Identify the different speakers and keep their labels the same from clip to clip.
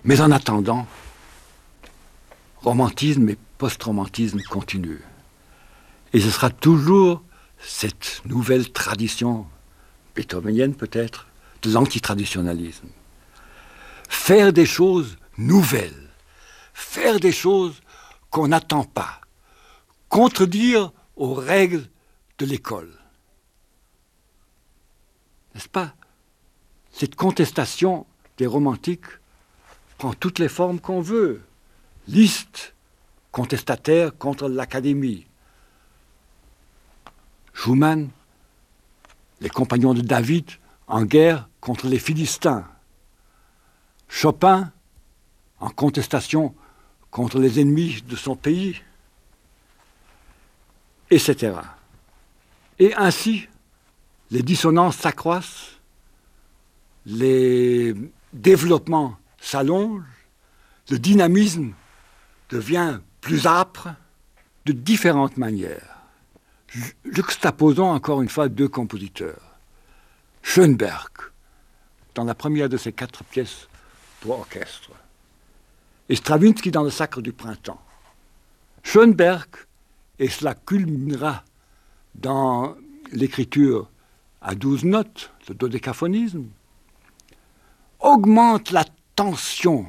Speaker 1: Mais en attendant, romantisme et post-romantisme continuent. Et ce sera toujours cette nouvelle tradition, beethovenienne peut-être, de l'antitraditionnalisme. Faire des choses nouvelles, faire des choses qu'on n'attend pas, contredire aux règles de l'école. N'est-ce pas? Cette contestation des romantiques prend toutes les formes qu'on veut. Liszt, contestataire contre l'Académie. Schumann, les compagnons de David en guerre contre les Philistins. Chopin, en contestation contre les ennemis de son pays, etc. Et ainsi, les dissonances s'accroissent, les développements s'allongent, le dynamisme devient plus âpre de différentes manières. Juxtaposons encore une fois deux compositeurs. Schönberg, dans la première de ses 4 pièces pour orchestre, et Stravinsky dans le Sacre du printemps. Schönberg, et cela culminera dans l'écriture à 12 notes, le dodécaphonisme, augmente la tension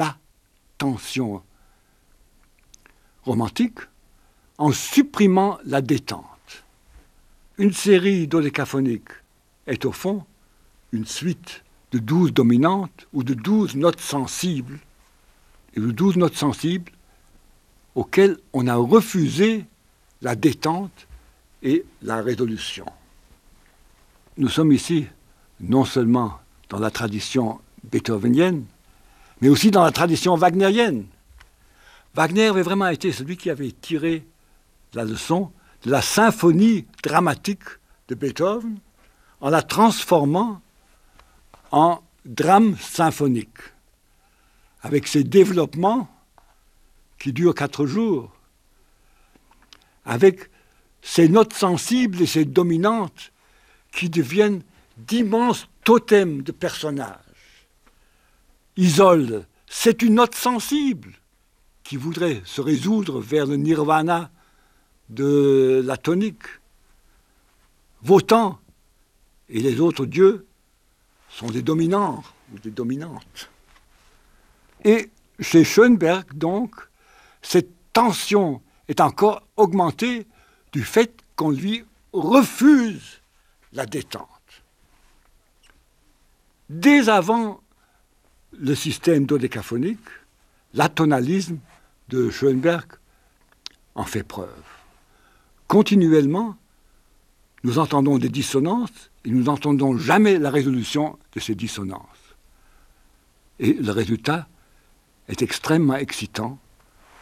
Speaker 1: romantique en supprimant la détente. Une série dodécaphonique est au fond une suite de 12 dominantes ou de 12 notes sensibles, et de 12 notes sensibles auxquelles on a refusé la détente et la résolution. Nous sommes ici non seulement dans la tradition beethovenienne, mais aussi dans la tradition wagnérienne. Wagner avait vraiment été celui qui avait tiré la leçon de la symphonie dramatique de Beethoven en la transformant en drame symphonique, avec ses développements qui durent 4 jours, avec ses notes sensibles et ses dominantes qui deviennent d'immenses totems de personnages. Isolde, c'est une note sensible qui voudrait se résoudre vers le nirvana de la tonique. Wotan et les autres dieux sont des dominants ou des dominantes. Et chez Schönberg, donc, cette tension est encore augmentée du fait qu'on lui refuse la détente. Dès avant le système dodécaphonique, l'atonalisme de Schönberg en fait preuve. Continuellement, nous entendons des dissonances et nous n'entendons jamais la résolution de ces dissonances. Et le résultat est extrêmement excitant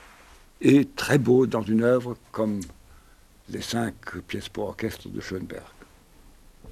Speaker 1: et très beau dans une œuvre comme les 5 pièces pour orchestre de Schönberg.